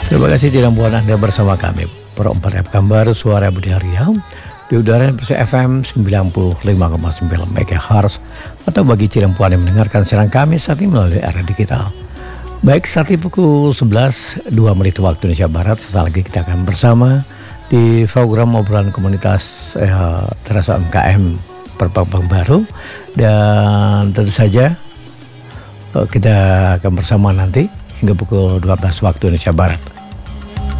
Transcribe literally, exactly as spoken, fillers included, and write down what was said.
Terima kasih Cirebon, Anda bersama kami Pro empat F M baru Suara Budi Haryo di udara F M sembilan puluh lima koma sembilan MHz, atau bagi Cirebon yang mendengarkan siaran kami saat ini melalui era digital. Baik, saat ini pukul sebelas dua menit waktu Indonesia Barat. Sesaat lagi kita akan bersama di program obrolan komunitas eh, terasa M K M Perpampang Baru, dan tentu saja kita akan bersama nanti hingga pukul dua belas waktu Indonesia Barat.